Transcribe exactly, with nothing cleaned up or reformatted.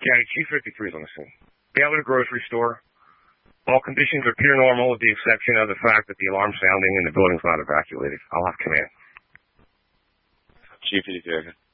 County, Chief fifty-three is on the scene. Baylor grocery store. All conditions appear normal with the exception of the fact that the alarm's sounding and the building's not evacuated. I'll have command. Chief fifty-three.